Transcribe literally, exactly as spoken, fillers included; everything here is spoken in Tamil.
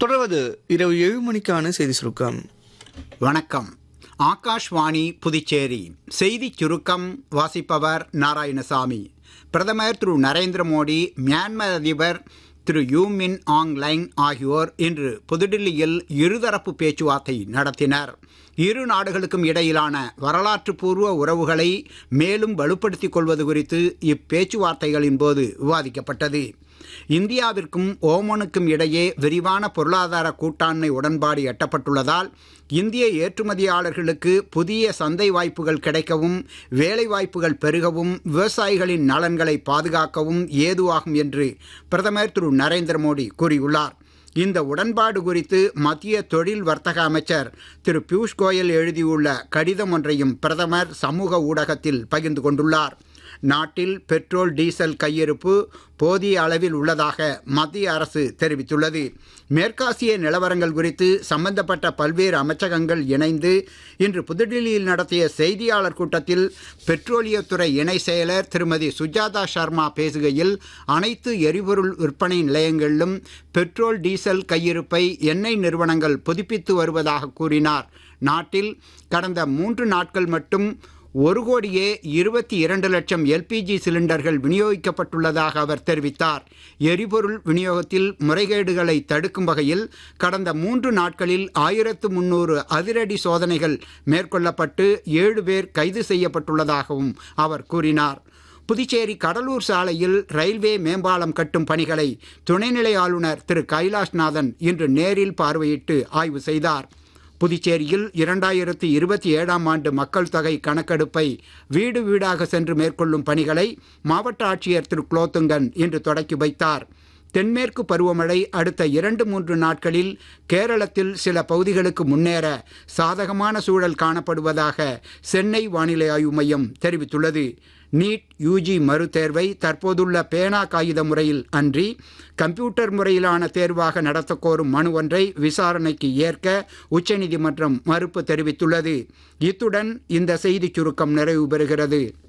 தொடர்வது இரவு ஏழு மணிக்கான செய்தி சுருக்கம். வணக்கம். ஆகாஷ்வாணி புதுச்சேரி செய்தி சுருக்கம் வாசிப்பவர் நாராயணசாமி. பிரதமர் திரு நரேந்திர மோடி, மியான்மர் அதிபர் திரு யூ மின் ஆங் லைங் ஆகியோர் இன்று புதுடில்லியில் இருதரப்பு பேச்சுவார்த்தை நடத்தினர். இரு நாடுகளுக்கும் இடையிலான வரலாற்று பூர்வ உறவுகளை மேலும் வலுப்படுத்திக் கொள்வது குறித்து இப்பேச்சுவார்த்தைகளின் போது விவாதிக்கப்பட்டது. இந்தியாவிற்கும் ஓமனுக்கும் இடையே விரிவான பொருளாதார கூட்டாண்மை உடன்பாடு எட்டப்பட்டுள்ளதால் இந்திய ஏற்றுமதியாளர்களுக்கு புதிய சந்தை வாய்ப்புகள் கிடைக்கவும், வேலை வாய்ப்புகள் பெருகவும், விவசாயிகளின் நலன்களை பாதுகாக்கவும் ஏதுவாகும் என்று பிரதமர் திரு நரேந்திர மோடி கூறியுள்ளார். இந்த உடன்பாடு குறித்து மத்திய தொழில் வர்த்தக அமைச்சர் திரு பியூஷ் கோயல் எழுதியுள்ள கடிதம் ஒன்றையும் பிரதமர் சமூக ஊடகத்தில் பகிர்ந்து கொண்டுள்ளார். நாட்டில் பெட்ரோல், டீசல் கையிருப்பு போதிய அளவில் உள்ளதாக மத்திய அரசு தெரிவித்துள்ளது. மேற்காசிய நிலவரங்கள் குறித்து சம்பந்தப்பட்ட பல்வேறு அமைச்சகங்கள் இணைந்து இன்று புதுடில்லியில் நடத்திய செய்தியாளர் கூட்டத்தில் பெட்ரோலியத்துறை இணை செயலர் திருமதி சுஜாதா சர்மா பேசுகையில், அனைத்து எரிபொருள் விற்பனை நிலையங்களிலும் பெட்ரோல், டீசல் கையிருப்பை எண்ணெய் நிறுவனங்கள் புதுப்பித்து வருவதாக கூறினார். நாட்டில் கடந்த மூன்று நாட்கள் மட்டும் ஒரு கோடியே இருபத்தி இரண்டு லட்சம் எல்பிஜி சிலிண்டர்கள் விநியோகிக்கப்பட்டுள்ளதாக அவர் தெரிவித்தார். எரிபொருள் விநியோகத்தில் முறைகேடுகளை தடுக்கும் வகையில் கடந்த மூன்று நாட்களில் ஆயிரத்து முன்னூறு அதிரடி சோதனைகள் மேற்கொள்ளப்பட்டு ஏழு பேர் கைது செய்யப்பட்டுள்ளதாகவும் அவர் கூறினார். புதுச்சேரி கடலூர் சாலையில் ரயில்வே மேம்பாலம் கட்டும் பணிகளை துணைநிலை ஆளுநர் திரு கைலாஷ்நாதன் இன்று நேரில் பார்வையிட்டு ஆய்வு செய்தார். புதுச்சேரியில் இரண்டாயிரத்தி இருபத்தி ஏழாம் ஆண்டு மக்கள் தொகை கணக்கெடுப்பை வீடு வீடாக சென்று மேற்கொள்ளும் பணிகளை மாவட்ட ஆட்சியர் திரு குலோத்துங்கன் இன்று தொடக்கி வைத்தார். தென்மேற்கு பருவமழை அடுத்த இரண்டு மூன்று நாட்களில் கேரளத்தில் சில பகுதிகளுக்கு முன்னேற சாதகமான சூழல் காணப்படுவதாக சென்னை வானிலை ஆய்வு மையம் தெரிவித்துள்ளது. நீட் யூஜி மறுதேர்வை தற்போதுள்ள பேனா காகித முறையில் அன்றி கம்ப்யூட்டர் முறையிலான தேர்வாக நடத்த கோரும் மனு ஒன்றை விசாரணைக்கு ஏற்க உச்சநீதிமன்றம் மறுப்பு தெரிவித்துள்ளது. இத்துடன் இந்த செய்திச் சுருக்கம் நிறைவு பெறுகிறது.